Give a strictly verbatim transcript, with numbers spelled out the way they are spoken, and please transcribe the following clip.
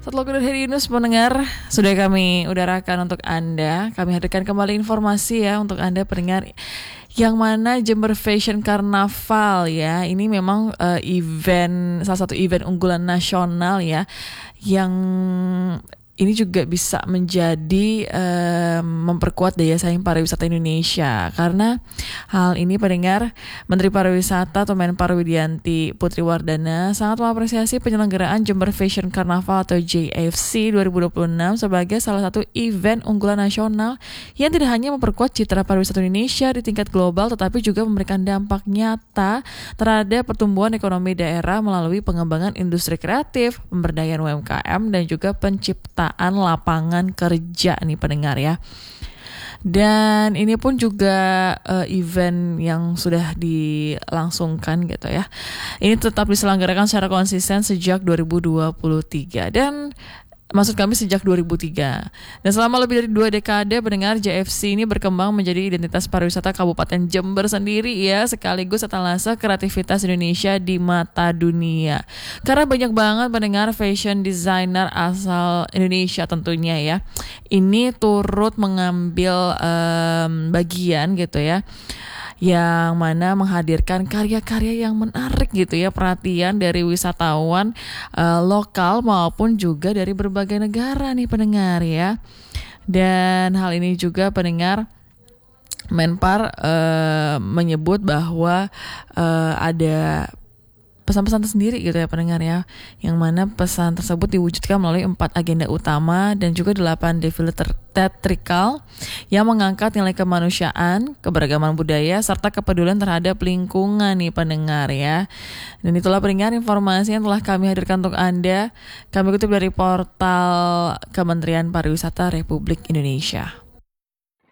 Setelah dari Heri Yunus pendengar, sudah kami udarakan untuk Anda. Kami hadirkan kembali informasi ya untuk Anda pendengar, yang mana Jember Fashion Carnaval ya. Ini memang uh, event, salah satu event unggulan nasional ya, yang ini juga bisa menjadi um, memperkuat daya saing pariwisata Indonesia. Karena hal ini pendengar, Menteri Pariwisata atau Menpar Widianti Putri Wardana sangat mengapresiasi penyelenggaraan Jember Fashion Carnaval atau J F C dua ribu dua puluh enam sebagai salah satu event unggulan nasional yang tidak hanya memperkuat citra pariwisata Indonesia di tingkat global, tetapi juga memberikan dampak nyata terhadap pertumbuhan ekonomi daerah melalui pengembangan industri kreatif, pemberdayaan U M K M, dan juga penciptaan lapangan kerja nih pendengar ya. Dan ini pun juga uh, event yang sudah dilangsungkan gitu ya. Ini tetap diselenggarakan secara konsisten sejak dua ribu dua puluh tiga dan maksud kami sejak dua ribu tiga. Dan selama lebih dari dua dekade pendengar, J F C ini berkembang menjadi identitas pariwisata Kabupaten Jember sendiri ya, sekaligus etalase kreativitas Indonesia di mata dunia. Karena banyak banget pendengar fashion designer asal Indonesia tentunya ya, ini turut mengambil um, bagian gitu ya, yang mana menghadirkan karya-karya yang menarik gitu ya, perhatian dari wisatawan uh, lokal maupun juga dari berbagai negara nih pendengar ya. Dan hal ini juga pendengar, Menpar uh, menyebut bahwa uh, ada pesan-pesan tersendiri gitu ya pendengar ya, yang mana pesan tersebut diwujudkan melalui empat agenda utama dan juga delapan defile teatrikal yang mengangkat nilai kemanusiaan, keberagaman budaya, serta kepedulian terhadap lingkungan nih pendengar ya. Dan itulah pendengar informasi yang telah kami hadirkan untuk Anda. Kami kutip dari portal Kementerian Pariwisata Republik Indonesia.